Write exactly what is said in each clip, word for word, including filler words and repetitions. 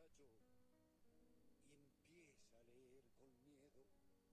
muchacho y empieza a leer con miedo.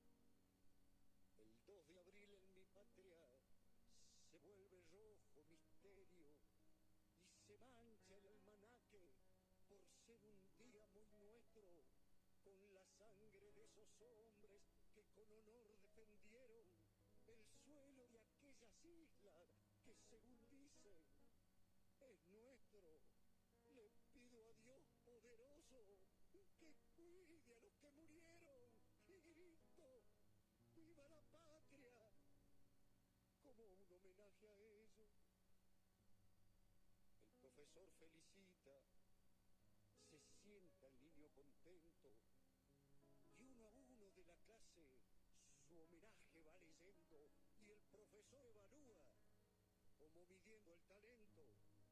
El dos de abril en mi patria se vuelve rojo misterio y se mancha el almanaque por ser un día muy nuestro, con la sangre de esos hombres que con honor defendieron el suelo de aquellas islas que, según dicen, es nuestro. Le pido a Dios poderoso que cuide a los que murieron y grito: ¡viva la patria!, como un homenaje a ellos. El profesor felicita, se sienta el niño contento y uno a uno de la clase su homenaje va leyendo y el profesor evalúa como midiendo el talento.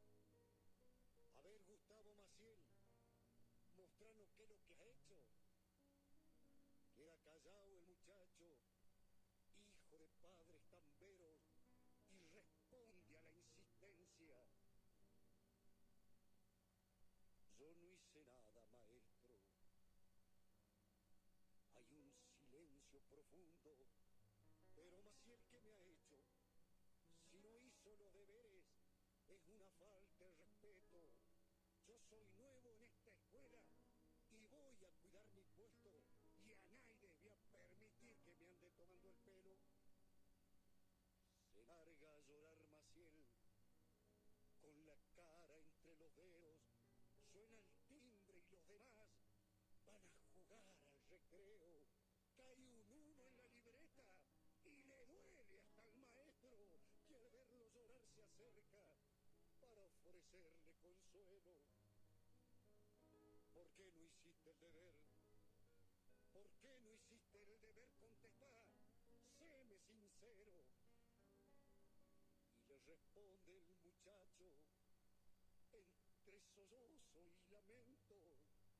A ver, Gustavo Maciel, mostranos qué es lo que ha hecho. Queda callado el muchacho, hijo de padres tamberos, y responde a la insistencia: yo no hice nada, maestro. Hay un silencio profundo. Pero Maciel, ¿qué me ha hecho? Si no hizo los deberes, es una falta de respeto. Yo soy nuevo en esta escuela y voy a cuidar mi puesto, y a nadie voy a permitir que me ande tomando el pelo. Se larga a llorar Maciel, con la cara entre los dedos. Suena el timbre y los demás van a jugar al recreo. Cae un uno en la libreta y le duele hasta al maestro, que al verlo llorar se acerca para ofrecerle consuelo. ¿Por qué no hiciste el deber? ¿Por qué no hiciste el deber? Contestá, séme sincero. Y le responde el muchacho entre sollozo y lamento: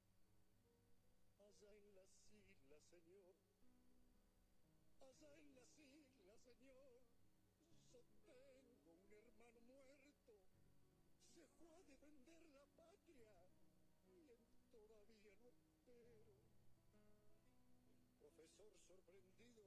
allá en las islas, señor, allá en las islas, señor, yo tengo un hermano muerto, se fue a defender la patria y él todavía no espero. El profesor sorprendido